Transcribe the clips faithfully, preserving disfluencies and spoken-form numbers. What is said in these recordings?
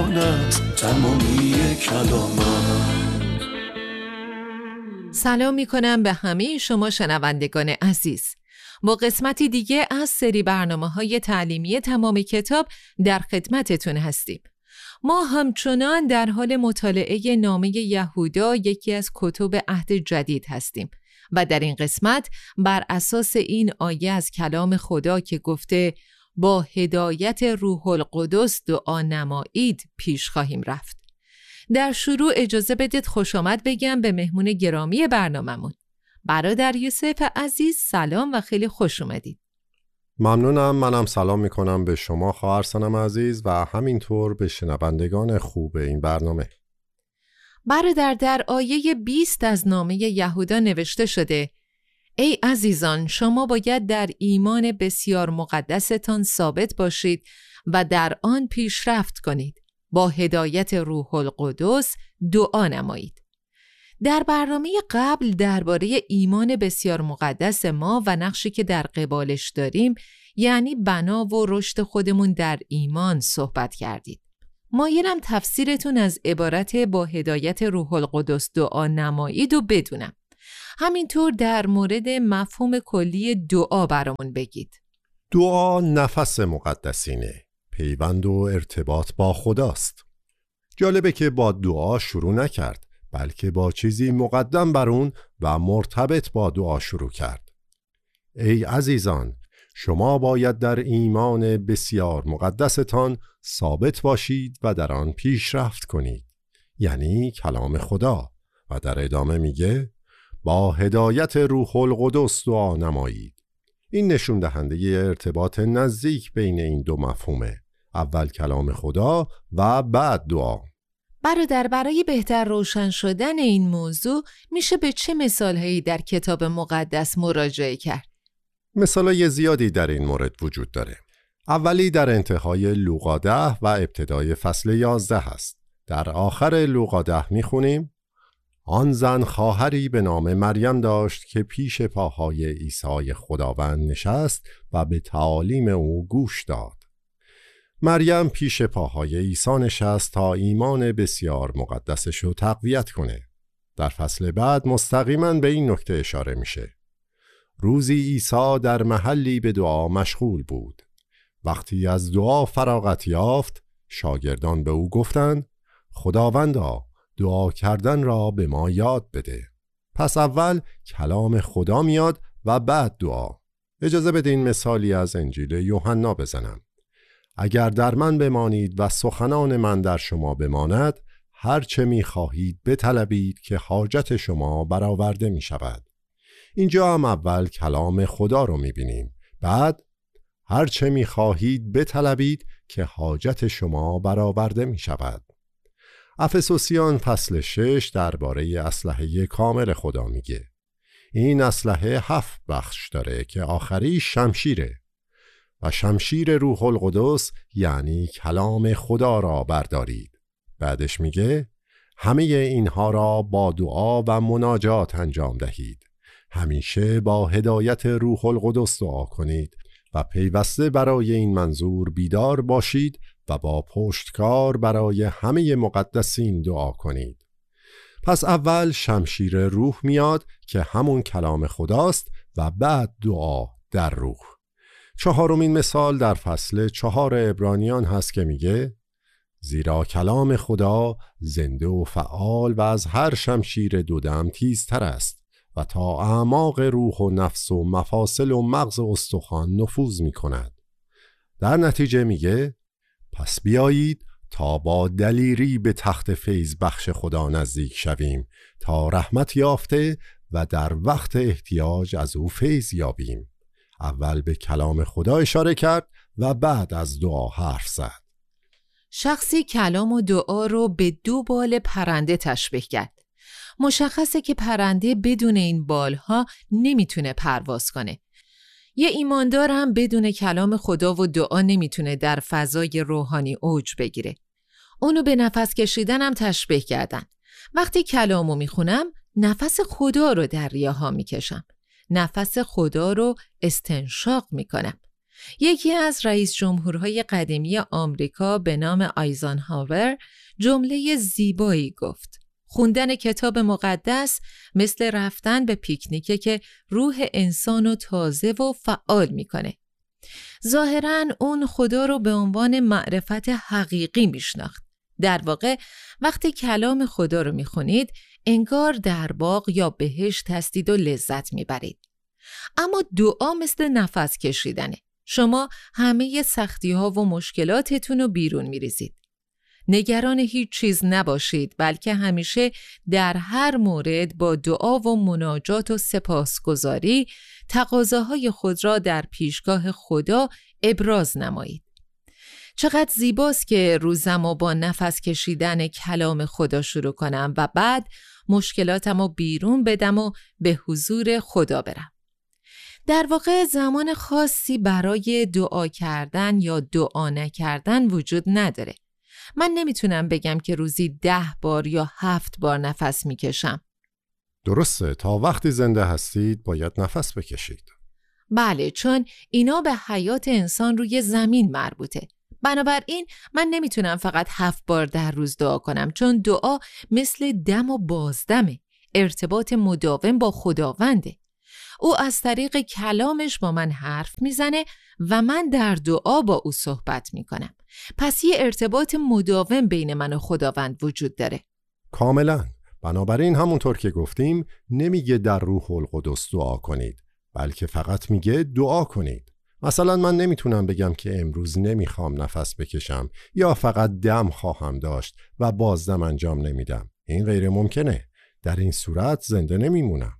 کند تمامی کلامت. سلام می کنم به همه شما شنوندگان عزیز. با قسمتی دیگه از سری برنامه‌های تعلیمی تمام کتاب در خدمتتون هستیم. ما همچنان در حال مطالعه نامه یهودا، یکی از کتب عهد جدید هستیم و در این قسمت بر اساس این آیه از کلام خدا که گفته با هدایت روح القدس دعا نمایید پیش خواهیم رفت. در شروع اجازه بدید خوش آمد بگم به مهمون گرامی برنامه‌مون. برادر یوسف عزیز سلام و خیلی خوش اومدید. ممنونم. منم سلام میکنم به شما خواهر سنم عزیز و همینطور به شنوندگان خوب این برنامه. برادر در آیه بیست از نامه یهودا نوشته شده: ای عزیزان، شما باید در ایمان بسیار مقدستان ثابت باشید و در آن پیشرفت کنید. با هدایت روح القدس دعا نمایید. در برنامه قبل درباره ایمان بسیار مقدس ما و نقشی که در قبالش داریم، یعنی بنا و رشد خودمون در ایمان صحبت کردید. مایلم تفسیرتون از عبارت با هدایت روح القدس دعا نمایید و بدونم. همینطور در مورد مفهوم کلی دعا برامون بگید. دعا نفس مقدسینه، پیوند و ارتباط با خداست. جالبه که با دعا شروع نکرد، بلکه با چیزی مقدم بر اون و مرتبط با دعا شروع کرد. ای عزیزان، شما باید در ایمان بسیار مقدستان ثابت باشید و در آن پیشرفت کنید، یعنی کلام خدا. و در ادامه میگه با هدایت روح القدس دعا نمایید. این نشون دهنده ارتباط نزدیک بین این دو مفهومه، اول کلام خدا و بعد دعا. برادر، برای بهتر روشن شدن این موضوع میشه به چه مثالهایی در کتاب مقدس مراجعه کرد؟ مثالهای زیادی در این مورد وجود داره. اولی در انتهای لوقا ده و ابتدای فصل یازده هست. در آخر لوقا ده میخونیم: آن زن خواهری به نام مریم داشت که پیش پاهای عیسی خداوند نشست و به تعالیم او گوش داد. مریم پیش پاهای عیسی نشست تا ایمان بسیار مقدسش رو تقویت کنه. در فصل بعد مستقیما به این نکته اشاره میشه. روزی عیسی در محلی به دعا مشغول بود. وقتی از دعا فراغت یافت، شاگردان به او گفتند: خداوندا، دعا کردن را به ما یاد بده. پس اول کلام خدا میاد و بعد دعا. اجازه بدین مثالی از انجیل یوحنا بزنم. اگر در من بمانید و سخنان من در شما بماند، هر چه می خواهید بطلبید که حاجت شما برآورده می شود. اینجا هم اول کلام خدا رو می بینیم. بعد هر چه می خواهید بطلبید که حاجت شما برآورده می شود. افسوسیان فصل شش درباره اسلحه کامل خدا میگه. این اسلحه هفت بخش داره که آخری شمشیره و شمشیر روح القدس یعنی کلام خدا را بردارید. بعدش میگه همه اینها را با دعا و مناجات انجام دهید. همیشه با هدایت روح القدس دعا کنید و پیوسته برای این منظور بیدار باشید و با پشتکار برای همه مقدسین دعا کنید. پس اول شمشیر روح میاد که همون کلام خداست و بعد دعا در روح. چهارمین مثال در فصل چهار عبرانیان هست که میگه زیرا کلام خدا زنده و فعال و از هر شمشیر دودم تیزتر است و تا اعماق روح و نفس و مفاصل و مغز و استخوان نفوذ می کند. در نتیجه میگه پس بیایید تا با دلیری به تخت فیض بخش خدا نزدیک شویم تا رحمت یافته و در وقت احتیاج از او فیض یابیم. اول به کلام خدا اشاره کرد و بعد از دعا حرف زد. شخصی کلام و دعا رو به دو بال پرنده تشبیه کرد. مشخصه که پرنده بدون این بالها نمیتونه پرواز کنه. یه ایماندار هم بدون کلام خدا و دعا نمیتونه در فضای روحانی اوج بگیره. اونو به نفس کشیدن هم تشبیه کردن. وقتی کلامو میخونم نفس خدا رو در ریاها میکشم. نفس خدا رو استنشاق میکنم. یکی از رئیس جمهورهای قدیمی آمریکا به نام آیزنهاور جمله زیبایی گفت: خوندن کتاب مقدس مثل رفتن به پیکنیکه که روح انسانو تازه و فعال میکنه. ظاهراً اون خدا رو به عنوان معرفت حقیقی میشناخت. در واقع وقتی کلام خدا رو میخونید انگار در باغ یا بهشت هستید و لذت میبرید. اما دعا مثل نفس کشیدنه. شما همه سختی ها و مشکلاتتون رو بیرون میریزید. نگران هیچ چیز نباشید، بلکه همیشه در هر مورد با دعا و مناجات و سپاسگزاری تقاضاهای خود را در پیشگاه خدا ابراز نمایید. چقدر زیباست که روزمو با نفس کشیدن کلام خدا شروع کنم و بعد مشکلاتمو بیرون بدم و به حضور خدا برم. در واقع زمان خاصی برای دعا کردن یا دعا نکردن وجود نداره. من نمیتونم بگم که روزی ده بار یا هفت بار نفس میکشم. درسته، تا وقتی زنده هستید باید نفس بکشید. بله، چون اینا به حیات انسان روی زمین مربوطه. بنابراین من نمیتونم فقط هفت بار در روز دعا کنم، چون دعا مثل دم و بازدمه، ارتباط مداوم با خداونده. او از طریق کلامش با من حرف میزنه و من در دعا با او صحبت میکنم. پس یه ارتباط مداوم بین من و خداوند وجود داره. کاملا. بنابراین همونطور که گفتیم نمیگه در روح القدس دعا کنید، بلکه فقط میگه دعا کنید. مثلا من نمیتونم بگم که امروز نمیخوام نفس بکشم یا فقط دم خواهم داشت و بازدم انجام نمیدم. این غیر ممکنه. در این صورت زنده نمیمونم.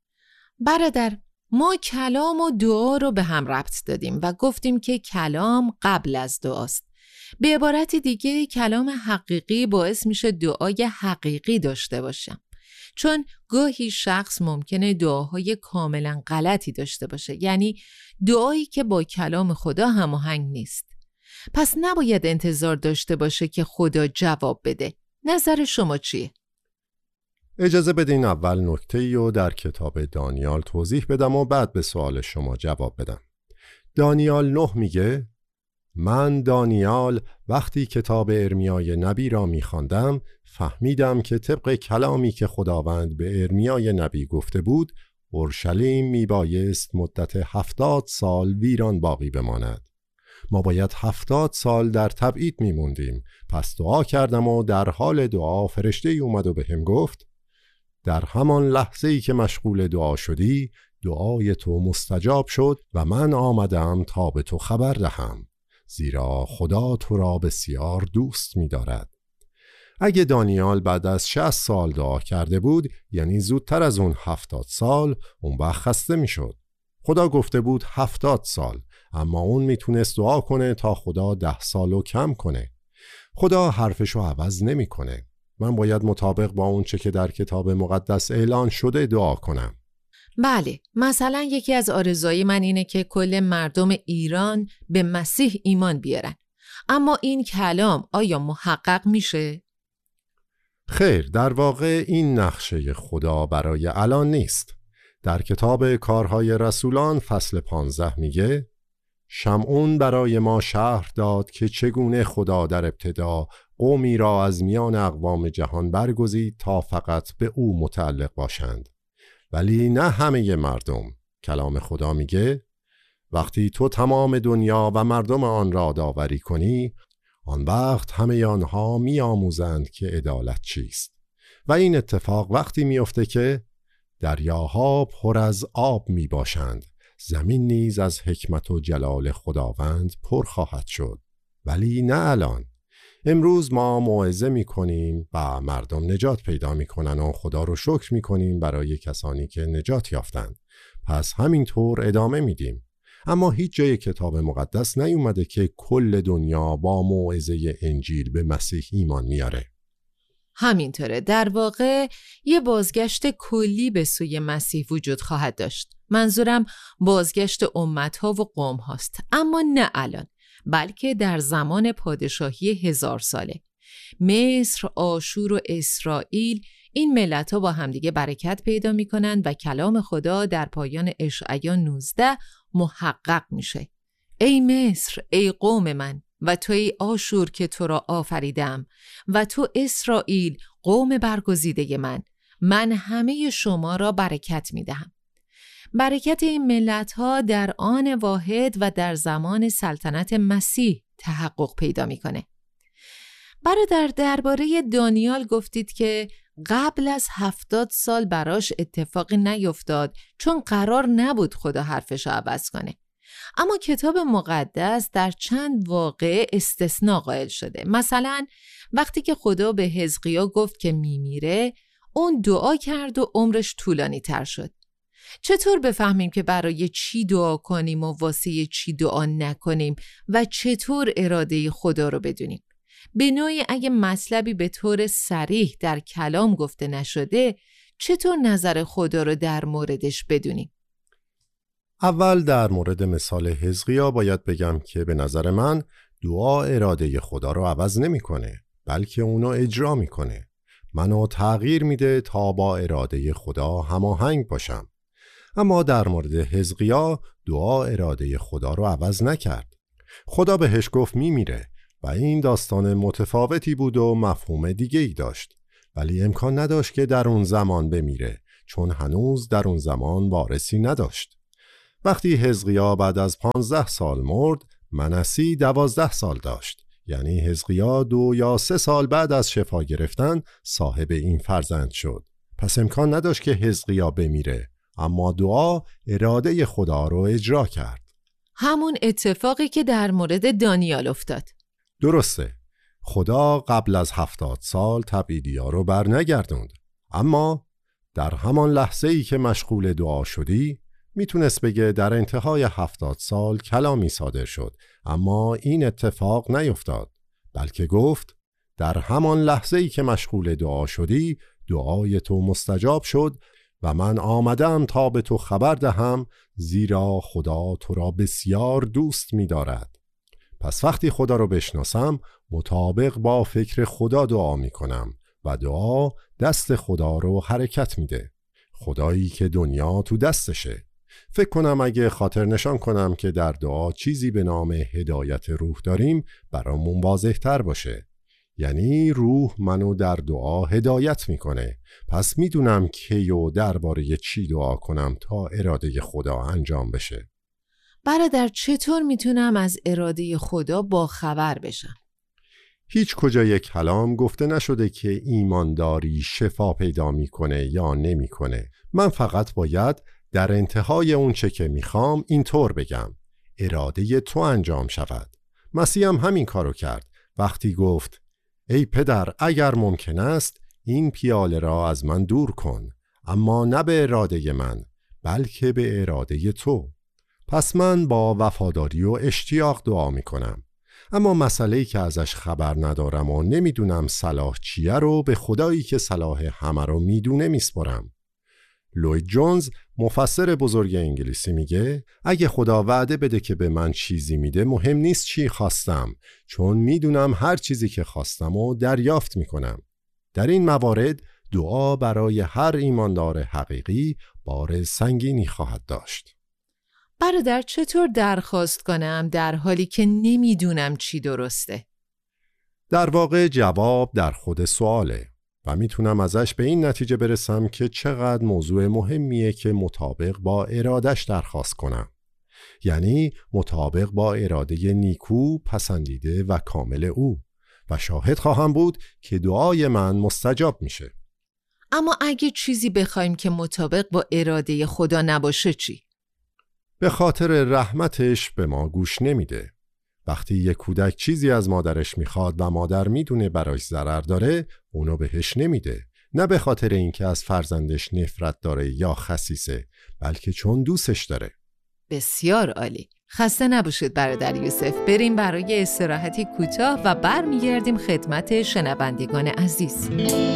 برادر، ما کلام و دعا رو به هم ربط دادیم و گفتیم که کلام قبل از دعاست. به عبارت دیگه کلام حقیقی باعث میشه دعای حقیقی داشته باشم، چون گاهی شخص ممکنه دعاهای کاملا غلطی داشته باشه، یعنی دعایی که با کلام خدا هماهنگ نیست. پس نباید انتظار داشته باشه که خدا جواب بده. نظر شما چیه؟ اجازه بدین اول نکته‌ای رو در کتاب دانیال توضیح بدم و بعد به سوال شما جواب بدم. دانیال نه میگه: من دانیال وقتی کتاب ارمیای نبی را می‌خواندم فهمیدم که طبق کلامی که خداوند به ارمیای نبی گفته بود اورشلیم میبایست مدت هفتاد سال ویران باقی بماند. ما باید هفتاد سال در تبعید میموندیم. پس دعا کردم و در حال دعا فرشته‌ای اومد و بهم گفت: در همان لحظه‌ای که مشغول دعا شدی دعای تو مستجاب شد و من آمدم تا به تو خبر دهم، زیرا خدا تو را بسیار دوست می دارد. اگه دانیال بعد از شصت سال دعا کرده بود، یعنی زودتر از اون هفتاد سال، اون وقت خسته می شد. خدا گفته بود هفتاد سال، اما اون می تونست دعا کنه تا خدا ده سالو کم کنه. خدا حرفشو عوض نمی کنه. من باید مطابق با اون چه که در کتاب مقدس اعلان شده دعا کنم. بله، مثلا یکی از آرزوهای من اینه که کل مردم ایران به مسیح ایمان بیارن. اما این کلام آیا محقق میشه؟ خیر، در واقع این نقشه خدا برای الان نیست. در کتاب کارهای رسولان فصل پانزده میگه: شمعون برای ما شرح داد که چگونه خدا در ابتدا قومی را از میان اقوام جهان برگزید تا فقط به او متعلق باشند، ولی نه همه مردم. کلام خدا میگه: وقتی تو تمام دنیا و مردم آن را داوری کنی، آن وقت همه آنها می آموزند که عدالت چیست. و این اتفاق وقتی میفته که دریاها پر از آب می باشند، زمین نیز از حکمت و جلال خداوند پر خواهد شد. ولی نه الان. امروز ما موعظه می کنیم و مردم نجات پیدا می کنن و خدا رو شکر می کنیم برای کسانی که نجات یافتند. پس همینطور ادامه میدیم. اما هیچ جای کتاب مقدس نیومده که کل دنیا با موعظه انجیل به مسیح ایمان میاره. همینطوره. در واقع یه بازگشت کلی به سوی مسیح وجود خواهد داشت. منظورم بازگشت امتها و قوم هاست، اما نه الان، بلکه در زمان پادشاهی هزار ساله. مصر، آشور و اسرائیل، این ملت ها با همدیگه برکت پیدا می کنند و کلام خدا در پایان اشعیا نوزده محقق میشه. ای مصر، ای قوم من، و تو ای آشور که تو را آفریدم، و تو اسرائیل قوم برگزیده من، من همه شما را برکت می دهم. برکت این ملت ها در آن واحد و در زمان سلطنت مسیح تحقق پیدا می کنه. برادر، درباره دانیال گفتید که قبل از هفتاد سال براش اتفاقی نیفتاد چون قرار نبود خدا حرفش رو عوض کنه. اما کتاب مقدس در چند واقعه استثناء قائل شده. مثلا وقتی که خدا به حزقیا گفت که میمیره، اون دعا کرد و عمرش طولانی تر شد. چطور بفهمیم که برای چی دعا کنیم و واسه چی دعا نکنیم و چطور اراده خدا رو بدونیم؟ به نوعی اگه مطلبی به طور صریح در کلام گفته نشده، چطور نظر خدا رو در موردش بدونیم؟ اول در مورد مثال حزقیا باید بگم که به نظر من دعا اراده خدا رو عوض نمی‌کنه، بلکه اونو اجرا می‌کنه. منو تغییر میده تا با اراده خدا هماهنگ باشم. اما در مورد حزقیا دعا اراده خدا رو عوض نکرد. خدا بهش گفت میمیره و این داستان متفاوتی بود و مفهوم دیگه ای داشت، ولی امکان نداشت که در اون زمان بمیره چون هنوز در اون زمان وارثی نداشت. وقتی حزقیا بعد از پانزده سال مرد، منسی دوازده سال داشت. یعنی حزقیا دو یا سه سال بعد از شفا گرفتن صاحب این فرزند شد. پس امکان نداشت که حزقیا بمیره، اما دعا اراده خدا رو اجرا کرد. همون اتفاقی که در مورد دانیال افتاد. درسته. خدا قبل از هفتاد سال تبعیدیا رو بر نگردوند، اما در همان لحظه ای که مشغول دعا شدی میتونست بگه در انتهای هفتاد سال کلامی صادر شد، اما این اتفاق نیفتاد، بلکه گفت در همان لحظه ای که مشغول دعا شدی دعای تو مستجاب شد و من آمدم تا به تو خبر دهم، زیرا خدا تو را بسیار دوست می دارد. پس وقتی خدا رو بشناسم مطابق با فکر خدا دعا می کنم و دعا دست خدا رو حرکت میده. خدایی که دنیا تو دستشه. فکر کنم اگه خاطر نشان کنم که در دعا چیزی به نام هدایت روح داریم برامون واضح تر باشه. یعنی روح منو در دعا هدایت میکنه. پس میدونم کی و درباره چی دعا کنم تا اراده خدا انجام بشه. برادر، چطور میتونم از اراده خدا با خبر بشم؟ هیچ کجای کلام گفته نشده که ایمانداری شفا پیدا میکنه یا نمیکنه. من فقط باید در انتهای اون چه که میخوام اینطور بگم: اراده تو انجام شود. مسیح هم همین کارو کرد وقتی گفت ای پدر، اگر ممکن است این پیاله را از من دور کن، اما نه به اراده من بلکه به اراده تو. پس من با وفاداری و اشتیاق دعا میکنم، اما مسئله‌ای که ازش خبر ندارم و نمیدونم صلاح چیه رو به خدایی که صلاح همه رو میدونه میسپارم. لوید جونز، مفسر بزرگ انگلیسی، میگه اگه خدا وعده بده که به من چیزی میده، مهم نیست چی خواستم، چون میدونم هر چیزی که خواستم و دریافت میکنم. در این موارد دعا برای هر ایماندار حقیقی بار سنگینی خواهد داشت. برادر، چطور درخواست کنم در حالی که نمیدونم چی درسته؟ در واقع جواب در خود سواله و میتونم ازش به این نتیجه برسم که چقدر موضوع مهمیه که مطابق با ارادش درخواست کنم. یعنی مطابق با اراده نیکو، پسندیده و کامل او، و شاهد خواهم بود که دعای من مستجاب میشه. اما اگه چیزی بخوایم که مطابق با اراده خدا نباشه چی؟ به خاطر رحمتش به ما گوش نمیده. وقتی یک کودک چیزی از مادرش میخواد و مادر میدونه براش ضرر داره، اونو بهش نمیده. نه به خاطر اینکه از فرزندش نفرت داره یا خسیسه، بلکه چون دوستش داره. بسیار عالی. خسته نباشید برادر یوسف. بریم برای استراحتی کوتاه و برمیگردیم خدمت شنوندگان عزیز.